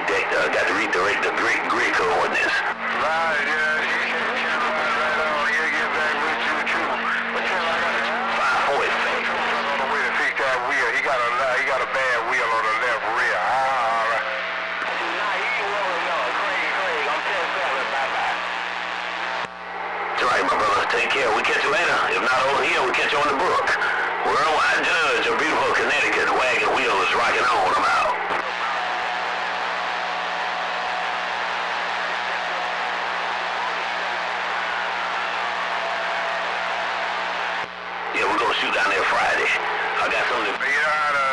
got to read the Greek ordinance. Right, yeah, you can right on. He'll get back with you, too. But tell I got a 540. on the way to fix that wheel. He got a bad wheel on the left rear. All right. Nah, he ain't rolling on. Craig, I'm 10-7. Bye-bye. That's right, my brother. Take care. We catch you later. If not over here, we catch you on the brook. Worldwide Judge of beautiful Connecticut. Wagon wheel is rocking on. I'm out. Yeah, we're gonna shoot down there Friday. I got something to... You know how to